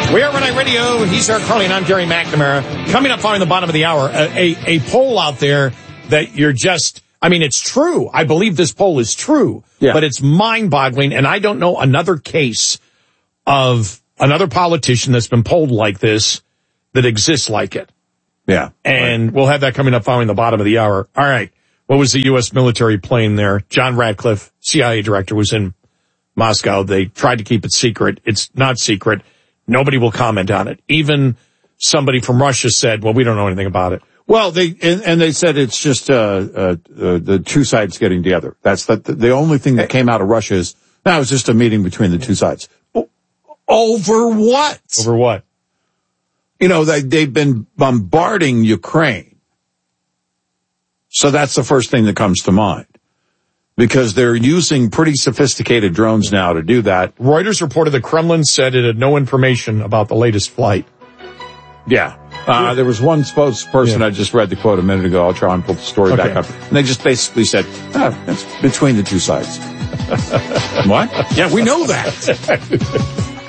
We are Red Eye Radio. He's Eric Carly, and I'm Gary McNamara. Coming up following the bottom of the hour, a poll out there that you're just, I mean, it's true. I believe this poll is true, but it's mind-boggling, and I don't know another case of another politician that's been polled like this that exists like it. Yeah. And we'll have that coming up following the bottom of the hour. All right. What was the U.S. military plane there? John Ratcliffe, CIA director, was in Moscow. They tried to keep it secret. It's not secret. Nobody will comment on it. Even somebody from Russia said, well, we don't know anything about it. Well, they said it's just the two sides getting together. That's the only thing that came out of Russia is, that was just a meeting between the two sides. Over what? Over what? You know, they've been bombarding Ukraine. So that's the first thing that comes to mind. Because they're using pretty sophisticated drones now to do that. Reuters reported the Kremlin said it had no information about the latest flight. Yeah. There was one spokesperson, I just read the quote a minute ago. I'll try and pull the story back up. And they just basically said, it's between the two sides. What? Yeah, we know that.